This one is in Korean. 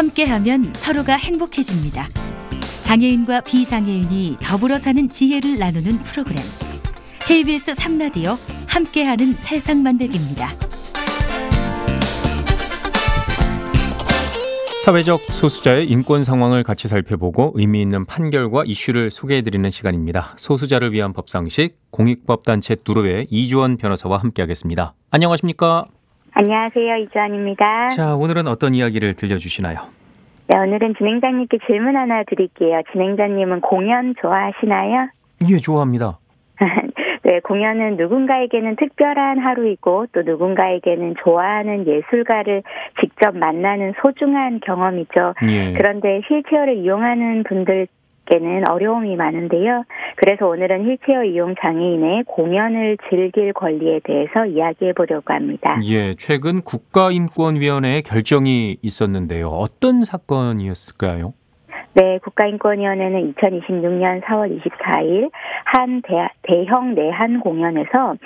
함께하면 서로가 행복해집니다. 장애인과 비장애인이 더불어 사는 지혜를 나누는 프로그램. KBS 3라디오 함께하는 세상 만들기입니다. 사회적 소수자의 인권 상황을 같이 살펴보고 의미 있는 판결과 이슈를 소개해드리는 시간입니다. 소수자를 위한 법상식 공익법단체 누르웨 이주원 변호사와 함께하겠습니다. 안녕하십니까? 안녕하세요. 이주원입니다. 자, 오늘은 어떤 이야기를 들려주시나요? 네, 오늘은 진행자님께 질문 하나 드릴게요. 진행자님은 공연 좋아하시나요? 예, 좋아합니다. 네, 공연은 누군가에게는 특별한 하루이고 또 누군가에게는 좋아하는 예술가를 직접 만나는 소중한 경험이죠. 예. 그런데 휠체어를 이용하는 분들께는 어려움이 많은데요. 그래서 오늘은 휠체어 이용 장애인의 공연을 즐길 권리에 대해서 이야기해 보려고 합니다. 예, 최근 국가인권위원회의 결정이 있었는데요. 어떤 사건이었을까요? 네, 국가인권위원회는 2026년 4월 24일 한 대형 내한 공연에서